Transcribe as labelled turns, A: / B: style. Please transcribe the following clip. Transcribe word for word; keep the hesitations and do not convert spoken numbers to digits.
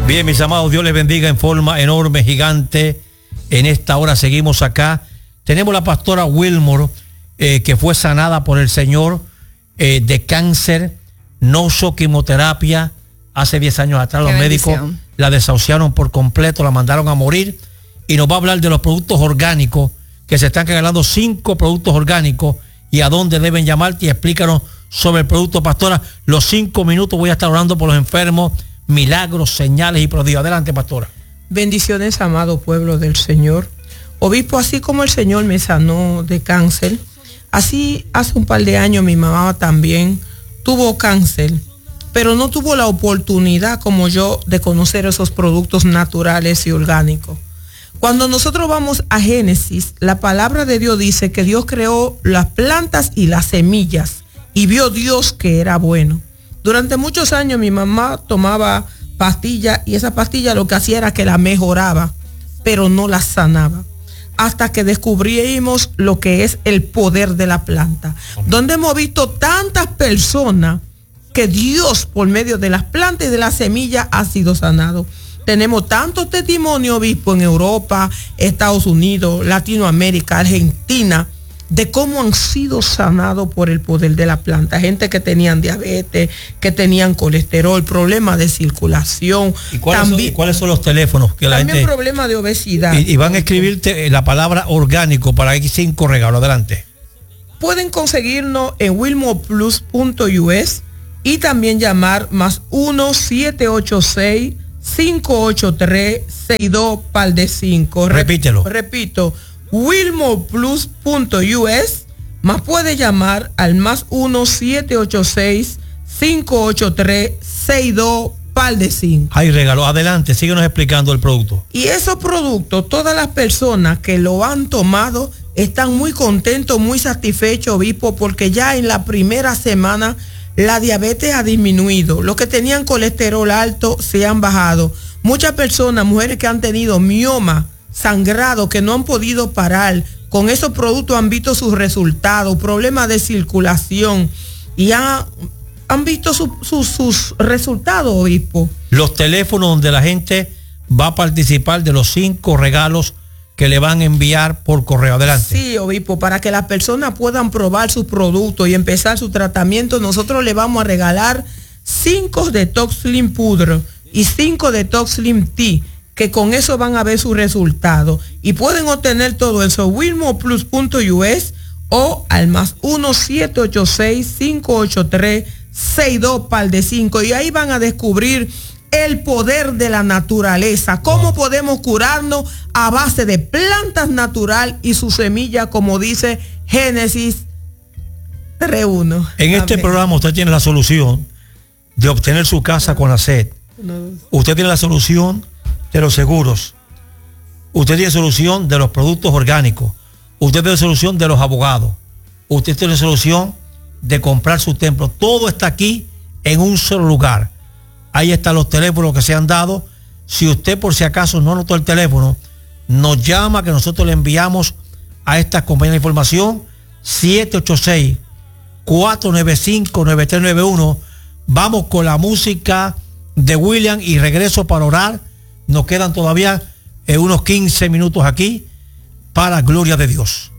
A: Bien, mis amados, Dios les bendiga en forma enorme, gigante. En esta hora seguimos acá. Tenemos la pastora Wilmore, eh, que fue sanada por el Señor eh, de cáncer, no usó quimioterapia. Hace diez años atrás los médicos la desahuciaron por completo, la mandaron a morir. Y nos va a hablar de los productos orgánicos, que se están regalando cinco productos orgánicos y a dónde deben llamarte. Y explícanos sobre el producto, pastora. Los cinco minutos voy a estar orando por los enfermos, milagros, señales y prodigios. Adelante, pastora.
B: Bendiciones, amado pueblo del Señor. Obispo, así como el Señor me sanó de cáncer, así hace un par de años mi mamá también tuvo cáncer, pero no tuvo la oportunidad como yo de conocer esos productos naturales y orgánicos. Cuando nosotros vamos a Génesis, la palabra de Dios dice que Dios creó las plantas y las semillas y vio Dios que era bueno. Durante muchos años mi mamá tomaba pastillas y esa pastilla lo que hacía era que la mejoraba, pero no la sanaba. Hasta que descubrimos lo que es el poder de la planta, donde hemos visto tantas personas que Dios por medio de las plantas y de las semillas ha sido sanado. Tenemos tantos testimonios, obispo, en Europa, Estados Unidos, Latinoamérica, Argentina, de cómo han sido sanados por el poder de la planta. Gente que tenían diabetes, que tenían colesterol, problemas de circulación.
A: ¿Y cuáles, también, son, ¿y cuáles son los teléfonos? Que la
B: también
A: gente,
B: problemas de obesidad.
A: Y, y van a escribirte la palabra orgánico para que cinco regalos. Adelante.
B: Pueden conseguirnos en wilmore plus punto u s y también llamar más uno siete ocho seis, cinco ocho tres, seis dos par de cinco.
A: Repítelo.
B: Repito. wilmore plus punto u s, más puede llamar al más uno siete ocho seis, cinco ocho tres, seis dos par de cinco.
A: Hay regalo. Adelante, síguenos explicando el producto.
B: Y esos productos, todas las personas que lo han tomado están muy contentos, muy satisfechos, obispo, porque ya en la primera semana la diabetes ha disminuido. Los que tenían colesterol alto se han bajado. Muchas personas, mujeres que han tenido mioma, sangrado, que no han podido parar, con esos productos han visto sus resultados, problemas de circulación, y han, han visto su, su, sus resultados, obispo.
A: Los teléfonos donde la gente va a participar de los cinco regalos que le van a enviar por correo. Adelante.
B: Sí, obispo, para que las personas puedan probar sus productos y empezar su tratamiento, nosotros le vamos a regalar cinco Detox Slim Pudra y cinco Detox Slim Tea, que con eso van a ver su resultado. Y pueden obtener todo eso wilmore plus punto u s o al más uno siete ocho seis, cinco ocho tres, seis dos par de cinco. Y ahí van a descubrir el poder de la naturaleza. Cómo podemos curarnos a base de plantas natural y su semilla, como dice Génesis tres uno.
A: En este Amén. Programa usted tiene la solución de obtener su casa con la sed. Usted tiene la solución de los seguros. Usted tiene solución de los productos orgánicos. Usted tiene solución de los abogados. Usted tiene solución de comprar su templo. Todo está aquí en un solo lugar. Ahí están los teléfonos que se han dado. Si usted por si acaso no anotó el teléfono, nos llama, que nosotros le enviamos a esta compañía de información. Siete ocho seis, cuatro nueve cinco, nueve tres nueve uno. Vamos con la música de William y regreso para orar. Nos quedan todavía eh, unos quince minutos aquí para gloria de Dios.